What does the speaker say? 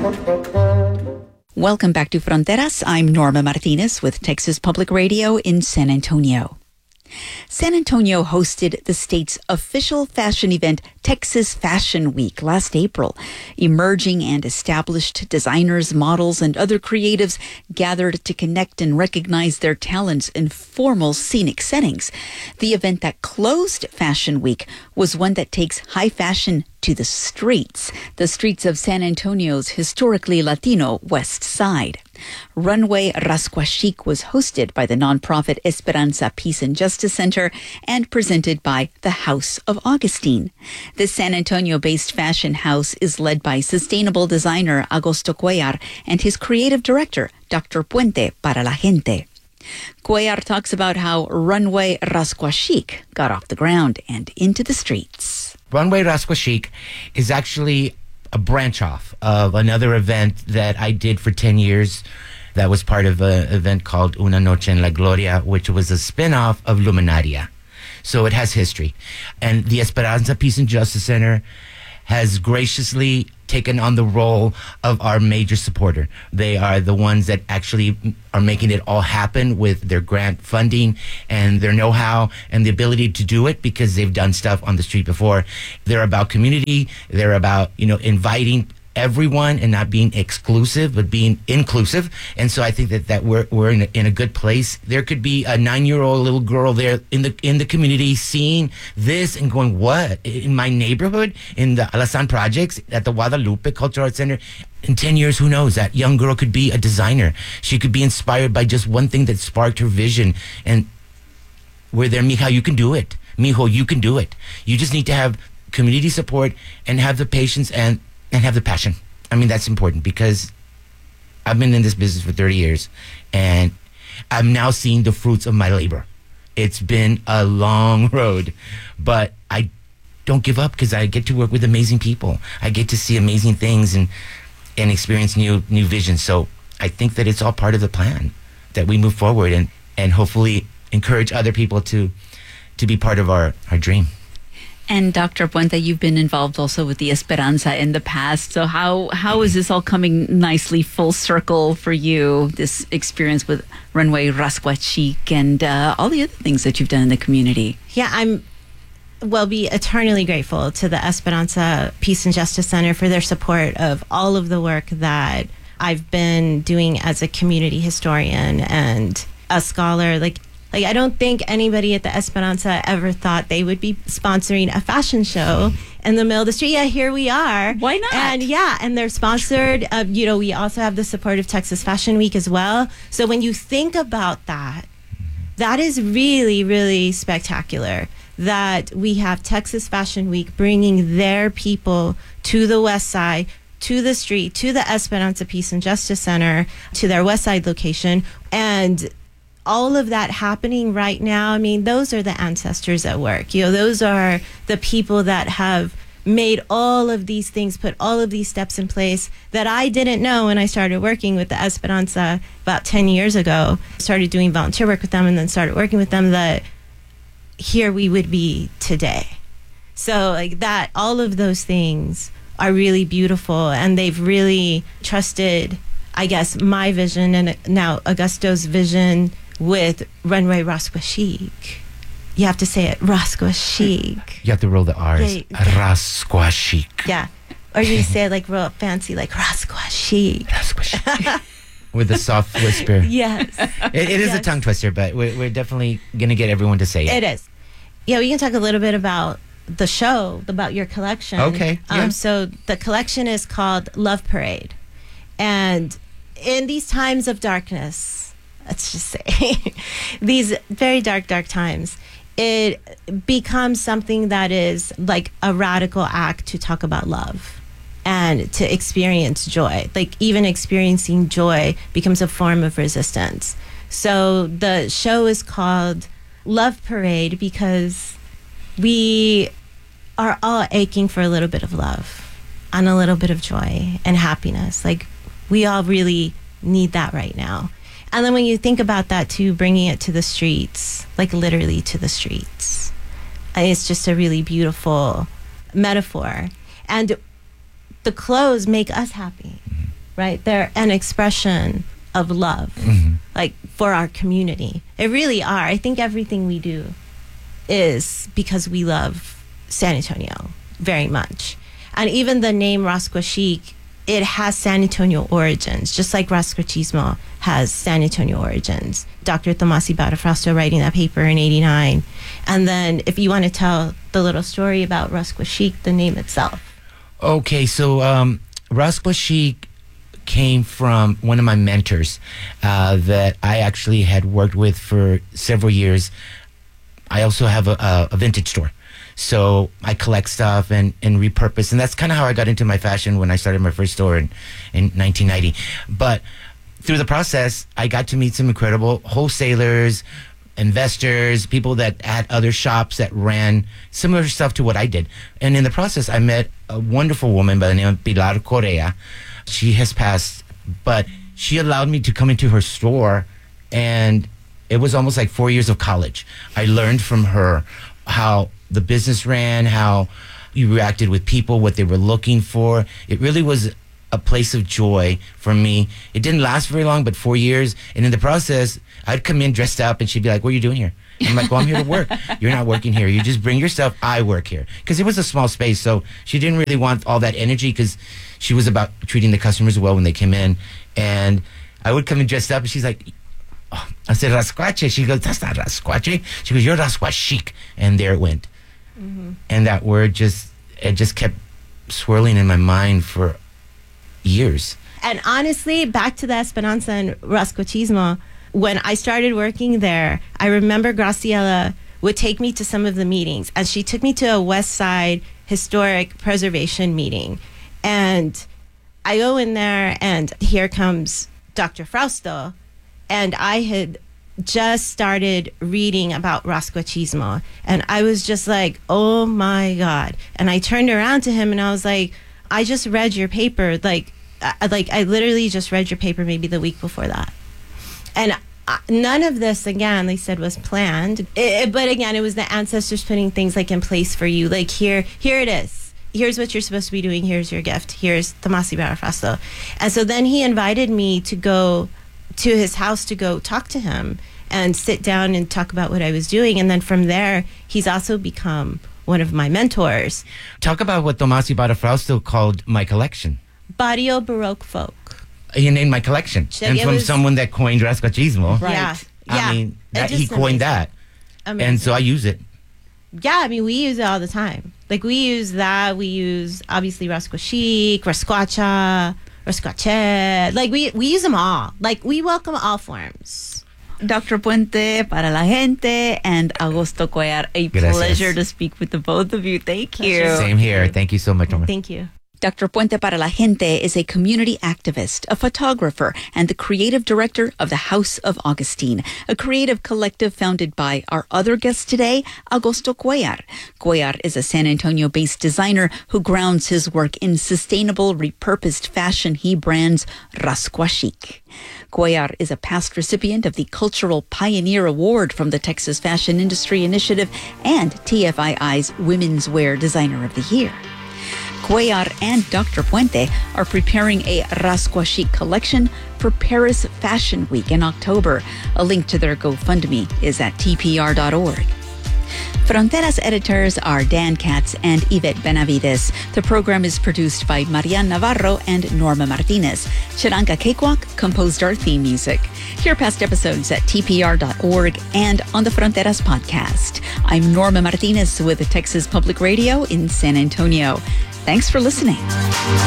Welcome back to Fronteras. I'm Norma Martinez with Texas Public Radio in San Antonio. San Antonio hosted the state's official fashion event, Texas Fashion Week, last April. Emerging and established designers, models, and other creatives gathered to connect and recognize their talents in formal scenic settings. The event that closed Fashion Week was one that takes high fashion to the streets of San Antonio's historically Latino West Side. Runway Rascua Chic was hosted by the nonprofit Esperanza Peace and Justice Center and presented by the House of Augustine. The San Antonio-based fashion house is led by sustainable designer Augusto Cuellar and his creative director, Dr. Puente para la Gente. Cuellar talks about how Runway Rascua Chic got off the ground and into the streets. Runway Rascua Chic is actually a branch off of another event that I did for 10 years. That was part of an event called Una Noche en la Gloria, which was a spin-off of Luminaria. So it has history. And the Esperanza Peace and Justice Center has graciously taken on the role of our major supporter. They are the ones that actually are making it all happen with their grant funding and their know-how and the ability to do it because they've done stuff on the street before. They're about community. They're about, inviting everyone and not being exclusive, but being inclusive. And so I think that we're in a good place. There could be a 9-year-old little girl there in the community seeing this and going, what? In my neighborhood, in the Alasan Projects, at the Guadalupe Cultural Arts Center, in 10 years, who knows? That young girl could be a designer. She could be inspired by just one thing that sparked her vision. And we're there, mija, you can do it. Mijo, you can do it. You just need to have community support and have the patience and have the passion. I mean, that's important because I've been in this business for 30 years and I'm now seeing the fruits of my labor. It's been a long road, but I don't give up because I get to work with amazing people. I get to see amazing things and experience new visions. So I think that it's all part of the plan that we move forward and hopefully encourage other people to be part of our dream. And Dr. Puente, you've been involved also with the Esperanza in the past. So how is this all coming nicely full circle for you, this experience with Runway Rascua Chic and all the other things that you've done in the community? Yeah, will be eternally grateful to the Esperanza Peace and Justice Center for their support of all of the work that I've been doing as a community historian and a scholar. Like I don't think anybody at the Esperanza ever thought they would be sponsoring a fashion show in the middle of the street. Yeah, here we are. Why not? And they're sponsored. We also have the support of Texas Fashion Week as well. So when you think about that, that is really, really spectacular that we have Texas Fashion Week bringing their people to the West Side, to the street, to the Esperanza Peace and Justice Center, to their West Side location. And all of that happening right now, I mean, those are the ancestors at work. Those are the people that have made all of these things, put all of these steps in place that I didn't know when I started working with the Esperanza about 10 years ago. Started doing volunteer work with them and then started working with them, that here we would be today. So like that, all of those things are really beautiful, and they've really trusted, I guess, my vision and now Augusto's vision with Runway Rascua Chic. You have to say it, Rascua Chic. You have to roll the R's. Rascua Chic. Yeah. Or you say it like real fancy, like Rascua Chic. Rascua Chic. With a soft whisper. Yes. It is a tongue twister, but we're definitely going to get everyone to say it. It is. Yeah, we can talk a little bit about the show, about your collection. Okay. Yeah. So the collection is called Love Parade. And in these times of darkness, let's just say, these very dark times, it becomes something that is like a radical act to talk about love and to experience joy. Like even experiencing joy becomes a form of resistance. So the show is called Love Parade because we are all aching for a little bit of love and a little bit of joy and happiness. Like we all really need that right now. And then when you think about that too, bringing it to the streets, like literally to the streets, it's just a really beautiful metaphor. And the clothes make us happy. right? They're an expression of love, like for our community. They really are. I think everything we do is because we love San Antonio very much. And even the name Rascua Chic, it has San Antonio origins, just like Rascuachismo has San Antonio origins. Dr. Tomás Ibarra Frausto writing that paper in 89. And then if you want to tell the little story about Rascua Chic, the name itself. Okay, so Rascua Chic came from one of my mentors that I actually had worked with for several years. I also have a vintage store. So I collect stuff and repurpose. And that's kind of how I got into my fashion when I started my first store in 1990. But through the process, I got to meet some incredible wholesalers, investors, people that had other shops that ran similar stuff to what I did. And in the process, I met a wonderful woman by the name of Pilar Correa. She has passed, but she allowed me to come into her store, and it was almost like 4 years of college. I learned from her how the business ran, how you reacted with people, what they were looking for. It really was a place of joy for me. It didn't last very long, but 4 years. And in the process, I'd come in dressed up and she'd be like, "What are you doing here?" I'm like, "Well, I'm here to work." "You're not working here. You just bring your stuff. I work here." Because it was a small space. So she didn't really want all that energy because she was about treating the customers well when they came in. And I would come in dressed up and she's like, oh. I said, "Rascuache." She goes, "That's not Rascuache." She goes, "You're Rascua Chic." And there it went. And that word just kept swirling in my mind for years. And honestly, back to the Esperanza and Rascuachismo, when I started working there, I remember Graciela would take me to some of the meetings, and she took me to a West Side historic preservation meeting. And I go in there, and here comes Dr. Frausto, and I had just started reading about Rascuachismo, and I was just like, oh my God. And I turned around to him and I was like, "I just read your paper. I literally just read your paper maybe the week before that." And none of this, again, they said, was planned. But again, it was the ancestors putting things like in place for you. Like, here it is. Here's what you're supposed to be doing. Here's your gift. Here's Tomás Ibarra Frausto. And so then he invited me to go to his house to go talk to him and sit down and talk about what I was doing. And then from there, he's also become one of my mentors. Talk about what Tomás Ibarra Frausto called my collection. Barrio Baroque folk. He named my collection. And from someone that coined Rascuachismo. Right. Yeah. I mean, he coined that. Amazing. And so I use it. Yeah, I mean, we use it all the time. Like, we use that. We use, obviously, Rascua Chic, Rascuacha, Rascuache. Like, we use them all. Like, we welcome all forms. Dr. Puente, para la gente, and Augusto Cuellar, a Gracias. pleasure to speak with the both of you. Thank you. Same here. Thank you so much, Omar. Thank you. Dr. Puente para la Gente is a community activist, a photographer, and the creative director of the House of Augustine, a creative collective founded by our other guest today, Augusto Cuellar. Cuellar is a San Antonio-based designer who grounds his work in sustainable, repurposed fashion he brands Rascua Chic. Cuellar is a past recipient of the Cultural Pioneer Award from the Texas Fashion Industry Initiative and TFII's Women's Wear Designer of the Year. Cuellar and Dr. Puente are preparing a Rascua Chic collection for Paris Fashion Week in October. A link to their GoFundMe is at tpr.org. Fronteras editors are Dan Katz and Yvette Benavides. The program is produced by Marian Navarro and Norma Martinez. Chiranka Cakewalk composed our theme music. Hear past episodes at tpr.org and on the Fronteras podcast. I'm Norma Martinez with the Texas Public Radio in San Antonio. Thanks for listening.